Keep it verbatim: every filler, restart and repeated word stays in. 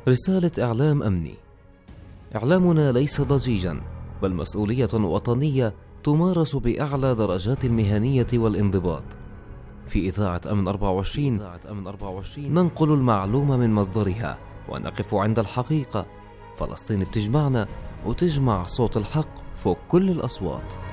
رسالة إعلام أمني. إعلامنا ليس ضجيجا، بل مسؤولية وطنية تمارس بأعلى درجات المهنية والانضباط. في إذاعة أمن أربعة وعشرين ننقل المعلومة من مصدرها ونقف عند الحقيقة. فلسطين بتجمعنا وتجمع صوت الحق فوق كل الأصوات.